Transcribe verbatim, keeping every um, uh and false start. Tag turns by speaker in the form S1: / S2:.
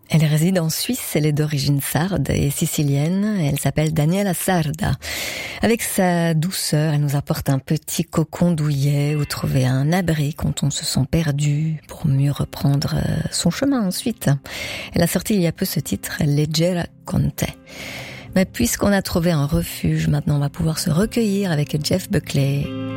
S1: Elle réside en Suisse, elle est d'origine sarde et sicilienne, elle s'appelle Daniela Sarda. Avec sa douceur, elle nous apporte un petit cocon douillet où trouver un abri quand on se sent perdu pour mieux reprendre son chemin ensuite. Elle a sorti il y a peu ce titre, Leggera con te. Mais puisqu'on a trouvé un refuge, maintenant on va pouvoir se recueillir avec Jeff Buckley.